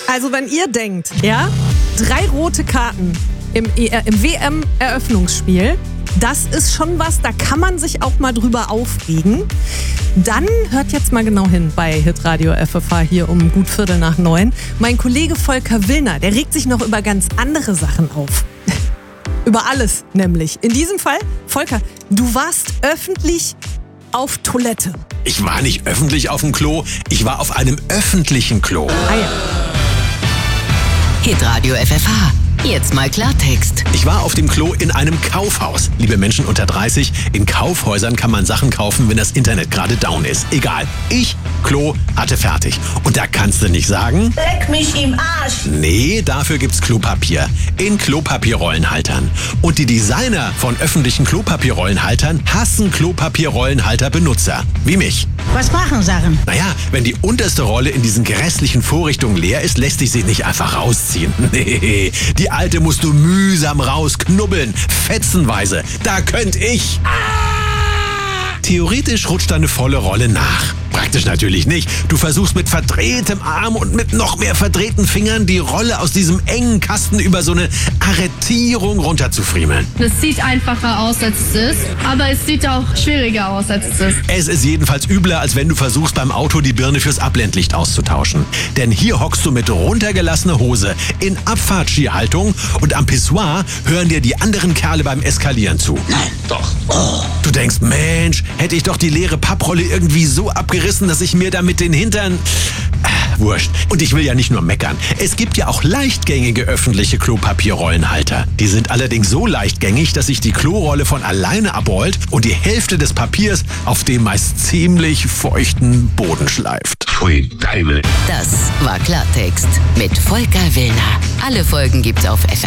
Also wenn ihr denkt, ja, 3 rote Karten im WM-Eröffnungsspiel, das ist schon was, da kann man sich auch mal drüber aufregen. Dann hört jetzt mal genau hin bei Hitradio FFH hier um gut 8:45. Mein Kollege Volker Willner, der regt sich noch über ganz andere Sachen auf. Über alles nämlich. In diesem Fall, Volker, du warst öffentlich auf Toilette. Ich war nicht öffentlich auf dem Klo, ich war auf einem öffentlichen Klo. Ah ja. Hitradio FFH. Jetzt mal Klartext. Ich war auf dem Klo in einem Kaufhaus. Liebe Menschen unter 30, in Kaufhäusern kann man Sachen kaufen, wenn das Internet gerade down ist. Egal. Ich, Klo, hatte fertig. Und da kannst du nicht sagen... Leck mich im Arsch! Nee, dafür gibt's Klopapier. In Klopapierrollenhaltern. Und die Designer von öffentlichen Klopapierrollenhaltern hassen Klopapierrollenhalter-Benutzer. Wie mich. Was machen Sachen? Naja, wenn die unterste Rolle in diesen grässlichen Vorrichtungen leer ist, lässt sich sie nicht einfach rausziehen. Nee, die alte musst du mühsam rausknubbeln, fetzenweise. Da könnte ich... Theoretisch rutscht eine volle Rolle nach. Praktisch natürlich nicht. Du versuchst mit verdrehtem Arm und mit noch mehr verdrehten Fingern die Rolle aus diesem engen Kasten über so eine Arretierung runterzufriemeln. Es sieht einfacher aus, als es ist, aber es sieht auch schwieriger aus, als es ist. Es ist jedenfalls übler, als wenn du versuchst, beim Auto die Birne fürs Abblendlicht auszutauschen. Denn hier hockst du mit runtergelassener Hose in Abfahrtskihaltung und am Pissoir hören dir die anderen Kerle beim Eskalieren zu. Nein, doch. Oh. Du denkst, Mensch, hätte ich doch die leere Papprolle irgendwie so abgerissen, dass ich mir damit den Hintern... Wurscht. Und ich will ja nicht nur meckern. Es gibt ja auch leichtgängige öffentliche Klopapierrollenhalter. Die sind allerdings so leichtgängig, dass sich die Klorolle von alleine abrollt und die Hälfte des Papiers auf dem meist ziemlich feuchten Boden schleift. Pfui, Teufel. Das war Klartext mit Volker Willner. Alle Folgen gibt's auf FFH